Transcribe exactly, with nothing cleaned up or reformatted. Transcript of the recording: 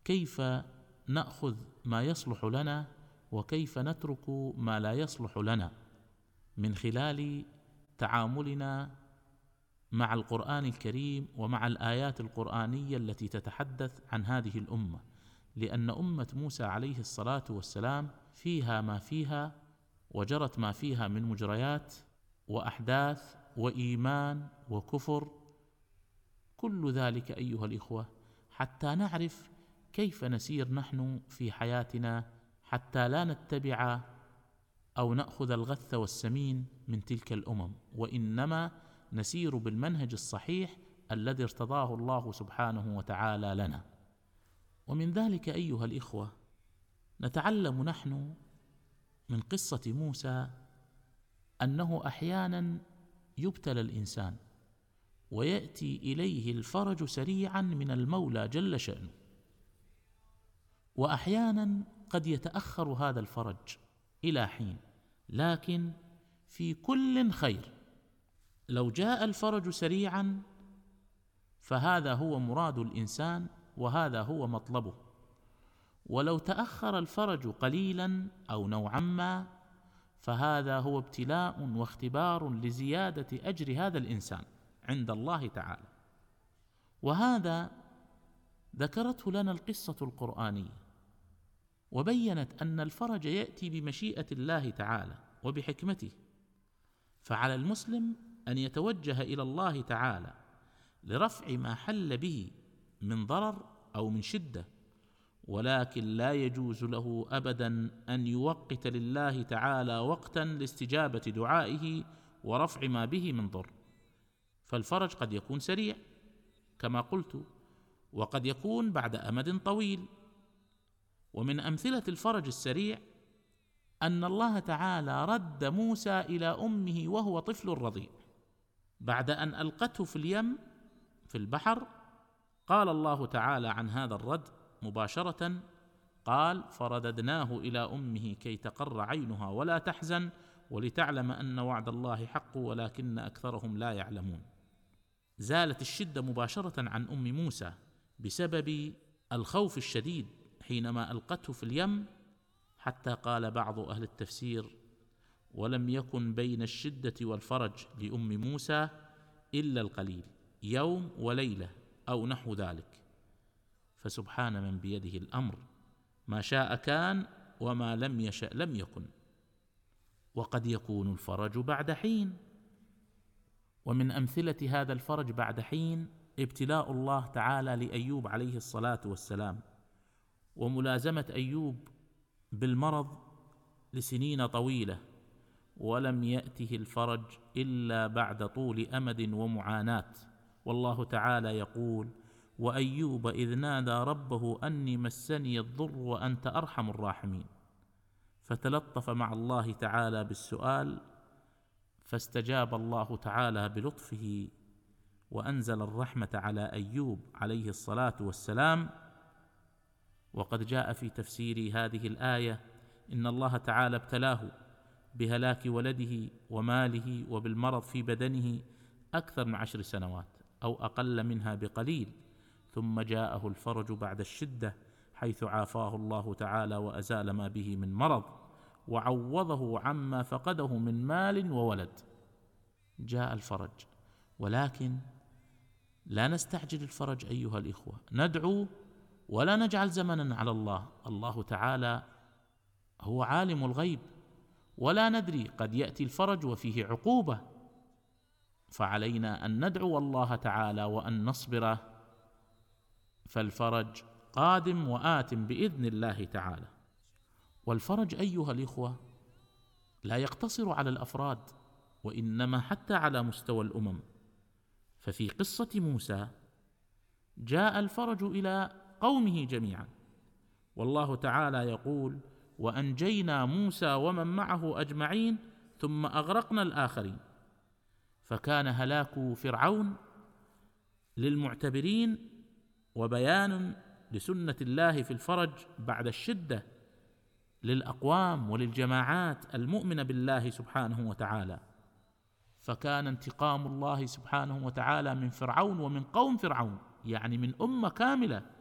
كيف نأخذ ما يصلح لنا وكيف نترك ما لا يصلح لنا من خلال تعاملنا مع القرآن الكريم ومع الآيات القرآنية التي تتحدث عن هذه الأمة. لأن أمة موسى عليه الصلاة والسلام فيها ما فيها، وجرت ما فيها من مجريات وأحداث وإيمان وكفر، كل ذلك أيها الإخوة حتى نعرف كيف نسير نحن في حياتنا، حتى لا نتبع أو نأخذ الغث والسمين من تلك الأمم، وإنما نسير بالمنهج الصحيح الذي ارتضاه الله سبحانه وتعالى لنا. ومن ذلك أيها الإخوة نتعلم نحن من قصة موسى أنه أحيانا يبتلى الإنسان ويأتي إليه الفرج سريعا من المولى جل شأنه، وأحيانا قد يتأخر هذا الفرج إلى حين، لكن في كل خير. لو جاء الفرج سريعا فهذا هو مراد الإنسان وهذا هو مطلبه، ولو تأخر الفرج قليلا أو نوعا ما فهذا هو ابتلاء واختبار لزيادة أجر هذا الإنسان عند الله تعالى. وهذا ذكرته لنا القصة القرآنية، وبينت أن الفرج يأتي بمشيئة الله تعالى وبحكمته، فعلى المسلم أن يتوجه إلى الله تعالى لرفع ما حل به من ضرر أو من شدة، ولكن لا يجوز له أبدا أن يوقت لله تعالى وقتا لاستجابة دعائه ورفع ما به من ضر. فالفرج قد يكون سريع كما قلت، وقد يكون بعد أمد طويل. ومن أمثلة الفرج السريع أن الله تعالى رد موسى إلى أمه وهو طفل رضيع بعد أن ألقته في اليم في البحر. قال الله تعالى عن هذا الرد مباشرة، قال: فرددناه إلى أمه كي تقر عينها ولا تحزن ولتعلم أن وعد الله حق ولكن أكثرهم لا يعلمون. زالت الشدة مباشرة عن أم موسى بسبب الخوف الشديد حينما ألقته في اليم، حتى قال بعض أهل التفسير: ولم يكن بين الشدة والفرج لأم موسى إلا القليل، يوم وليلة أو نحو ذلك. فسبحان من بيده الأمر، ما شاء كان وما لم يشأ لم يكن. وقد يكون الفرج بعد حين، ومن أمثلة هذا الفرج بعد حين ابتلاء الله تعالى لأيوب عليه الصلاة والسلام، وملازمة أيوب بالمرض لسنين طويلة، ولم يأته الفرج إلا بعد طول أمد ومعاناة. والله تعالى يقول: وأيوب إذ نادى ربه أني مسني الضر وأنت أرحم الراحمين. فتلطف مع الله تعالى بالسؤال، فاستجاب الله تعالى بلطفه وأنزل الرحمة على أيوب عليه الصلاة والسلام. وقد جاء في تفسير هذه الآية إن الله تعالى ابتلاه بهلاك ولده وماله وبالمرض في بدنه أكثر من عشر سنوات أو أقل منها بقليل، ثم جاءه الفرج بعد الشدة حيث عافاه الله تعالى وأزال ما به من مرض وعوضه عما فقده من مال وولد. جاء الفرج، ولكن لا نستعجل الفرج أيها الإخوة، ندعو ولا نجعل زمنا على الله. الله تعالى هو عالم الغيب، ولا ندري قد يأتي الفرج وفيه عقوبة، فعلينا أن ندعو الله تعالى وأن نصبر، فالفرج قادم وآت بإذن الله تعالى. والفرج أيها الإخوة لا يقتصر على الأفراد، وإنما حتى على مستوى الأمم. ففي قصة موسى جاء الفرج إلى قومه جميعا، والله تعالى يقول: وأنجينا موسى ومن معه أجمعين ثم أغرقنا الآخرين. فكان هلاك فرعون للمعتبرين وبيان لسنة الله في الفرج بعد الشدة للأقوام وللجماعات المؤمنة بالله سبحانه وتعالى. فكان انتقام الله سبحانه وتعالى من فرعون ومن قوم فرعون، يعني من أمة كاملة